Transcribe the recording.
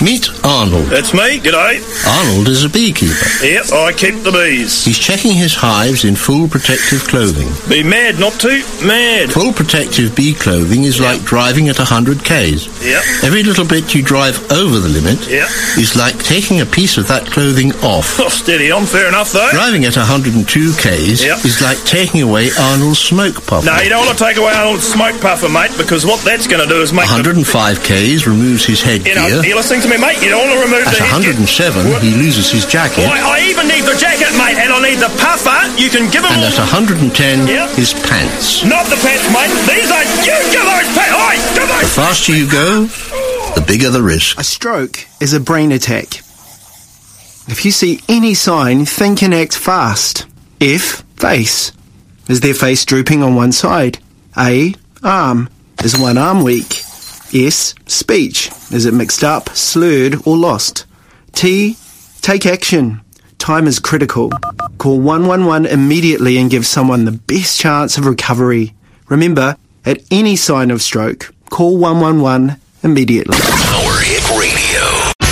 Meet Arnold. That's me, g'day. Arnold is a beekeeper. Yep, I keep the bees. He's checking his hives in full protective clothing. Be mad not to, mad. Full protective bee clothing is like driving at 100 k's. Yep. Every little bit you drive over the limit Yep. is like taking a piece of that clothing off. Oh, steady on, fair enough though. Driving at 102 k's Yep. is like taking away Arnold's smoke puffer. No, you don't want to take away Arnold's smoke puffer, mate, because what that's going to do is make 105 k's removes his headgear. you're listening to me, mate? You don't want to remove At the 107, headgear. he loses his jacket. I even need the jacket, mate, and I need the puffer. You can give him And at 110, Yep. his pants. Not the pants, mate. These are... You give those pants! Oi, give The those... faster you go, the bigger the risk. A stroke is a brain attack. If you see any sign, think and act fast. F. Face. Is their face drooping on one side? A. Arm. Is one arm weak? S. Speech. Is it mixed up, slurred, or lost? T. Take action. Time is critical. Call 111 immediately and give someone the best chance of recovery. Remember, at any sign of stroke, call 111 immediately. Power Hit Radio.